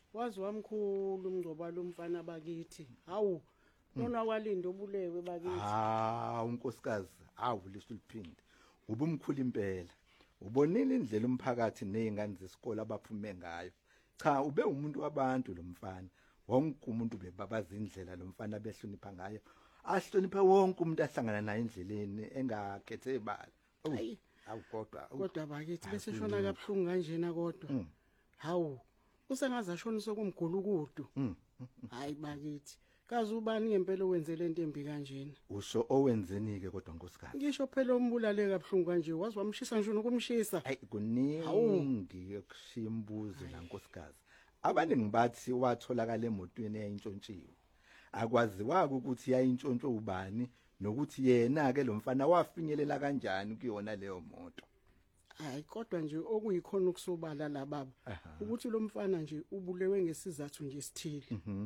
Wazi wamkhulu umngcoba lomfana bakithi. Hawu, nona kwalinda obulewe bakithi. Unkosikazi, lisho liphinde. Ubumkhulu impela. Ubonile indlela umphakathi nezingane zesikole abaphume ngayo. Cha, ube umuntu wabantu lo mfana. Wonke umuntu bebabaza indlela lo mfana behlonipha ngayo. Ahlonipha wonke umuntu ahlangana naye endleleni engakhethe ibala. Kodwa bakithi bese shona kabuhlungu kanjena kodwa. Hawu, usengaze ashonise kumgulukudu. Hayi bakithi. Kazi ubani ngempela owenze lento embi kanjena? Usho owenzeni ke kodwa nkosikazi? Ngisho phela ombulale kabuhlungu kanje, wazi wamshisa nje nokumshisa. Kuningi yokushiya imbuzo la nkosikazi. Abaningi bathi watholakala emotweni eyintshontshiwe. Akwaziwa ukuthi yayintshontsho ubani nokuthi yena ke lo mfana wafinyelela kanjani kuyona leyo moto. Hayi kodwa nje okuyikhona ukusobala la baba ukuthi lo mfana nje ubulewe ngesizathu nje isithili.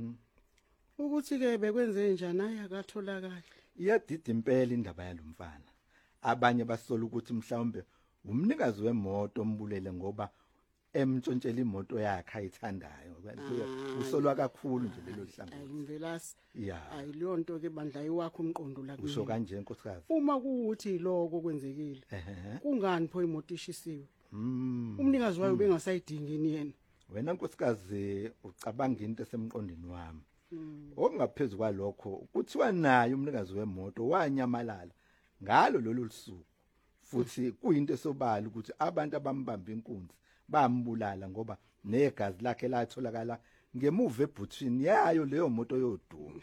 Ukuthi ke bekwenze njani naye akatholakala. Iyadida impela indaba yalomfana. Abanye basola ukuthi mhlawumbe umnikazi wemoto ombulele ngoba emtshontshela imoto yakhe ayithandayo. Usolwa kakhulu nje lelo hlangothi. Hayi Mvelasi. Hayi leyo nto ke bandla iwakho umqondo la kimi. Usho kanje nkosikazi. Uma kuuthi lokho kwenzekile. Kungani pho imoto ishisiwe? Umnikazi wayo bengasayidingini yena. Wena nkosikazi ucabanga into esemqondweni wami. Okungaphezulu kwalokho kuthiwa naye umnikazi wemoto wanyamalala ngalo lolu suku. Futhi kuyinto esobala ukuthi abantu abambamba inkunzi bambulala ngoba negazi lakhe latholakala ngemuva ebhuthini yayo leyo moto yoduma.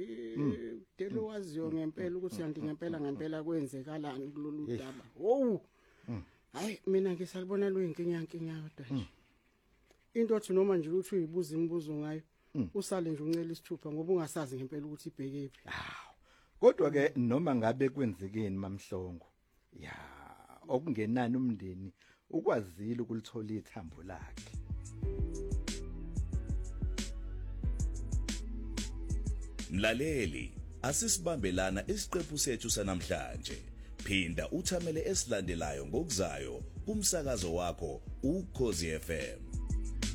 Delo waziyo ngempela ukuthi yanti ngempela kwenzekalani kulolu daba. Wo. Hayi mina ngisalibona lo inkinga yodwa nje. Into othi noma nje uthi uyibuza imibuzo ngayo usale nje uncela isithupha ngoba ungasazi ngempela ukuthi ibhekephi. Kodwa ke noma ngabe kwenzekeni mamhlongo. Okungenani umndeni ukwazile ukulithola ithambo lakhe. Mlaleli, asisibambelana isiqephu sethu sanamhlanje. Phinda uthamele esilandelayo ngokuzayo kumsakazo wakho uKhosi FM.